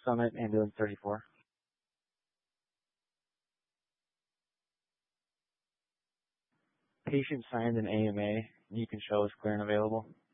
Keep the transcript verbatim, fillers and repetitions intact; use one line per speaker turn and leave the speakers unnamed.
Summit, ambulance thirty-four. Patient signed an A M A. You can show us clear and available.